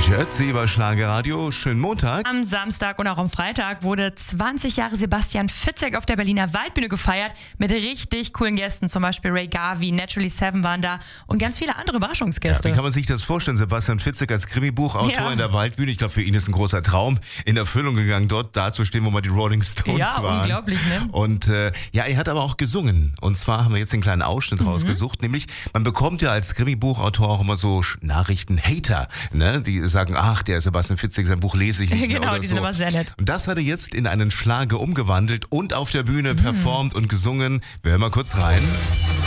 DJ Ötzi bei Schlagerradio. Schönen Montag. Am Samstag und auch am Freitag wurde 20 Jahre Sebastian Fitzek auf der Berliner Waldbühne gefeiert mit richtig coolen Gästen. Zum Beispiel Ray Garvey, Naturally Seven waren da und ganz viele andere Überraschungsgäste. Ja, wie kann man sich das vorstellen? Sebastian Fitzek als Krimi-Buchautor in der Waldbühne. Ich glaube, für ihn ist ein großer Traum in Erfüllung gegangen, dort dazustehen, wo mal die Rolling Stones waren. Ja, unglaublich, ne? Und er hat aber auch gesungen. Und zwar haben wir jetzt einen kleinen Ausschnitt rausgesucht. Nämlich, man bekommt ja als Krimi-Buchautor auch immer so Nachrichten-Hater, ne? Die sagen, ach, der Sebastian Fitzek, sein Buch lese ich nicht mehr Genau, oder die so. sind immer sehr nett. Und das hat er jetzt in einen Schlager umgewandelt und auf der Bühne performt und gesungen. Wir hören mal kurz rein.